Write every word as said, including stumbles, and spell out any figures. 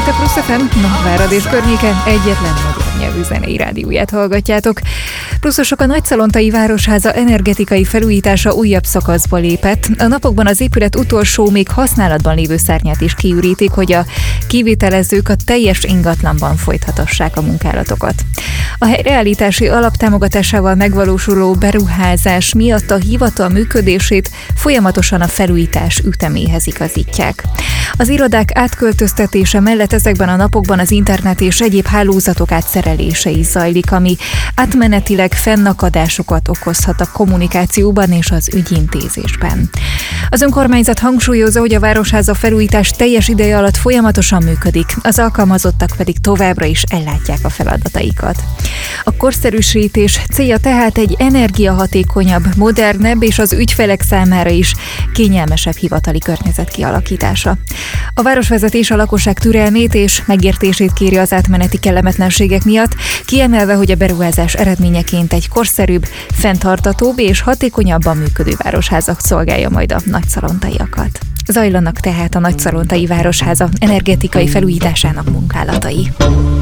itt a Plusz ef em, Nagyvárad és környéke egyetlen magyar nyelvű zenei rádióját hallgatjátok. Pluszosok, a Nagyszalontai Városháza energetikai felújítása újabb szakaszba lépett. A napokban az épület utolsó, még használatban lévő szárnyát is kiürítik, hogy a kivitelezők a teljes ingatlanban folytathassák a munkálatokat. A helyreállítási alaptámogatásával megvalósuló beruházás miatt a hivatal működését folyamatosan a felújítás üteméhez igazítják. Az irodák átköltöztetése mellett ezekben a napokban az internet és egyéb hálózatok átszerelése is zajlik, ami átmenetileg fennakadásokat okozhat a kommunikációban és az ügyintézésben. Az önkormányzat hangsúlyozza, hogy a Városháza felújítás teljes ideje alatt folyamatosan működik, az alkalmazottak pedig továbbra is ellátják a feladataikat. A korszerűsítés célja tehát egy energiahatékonyabb, modernebb és az ügyfelek számára is kényelmesebb hivatali környezet kialakítása. A városvezetés a lakosság türelmét és megértését kéri az átmeneti kellemetlenségek miatt, kiemelve, hogy a beruházás eredményeként egy korszerűbb, fenntarthatóbb és hatékonyabban működő városházak szolgálja majd a nagyszalontaiakat. Zajlanak tehát a Nagyszalontai Városháza energetikai felújításának munkálatai.